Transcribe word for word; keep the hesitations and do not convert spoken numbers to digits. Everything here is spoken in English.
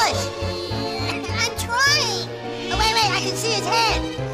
push. I'm trying. Oh, wait, wait, I can see his head.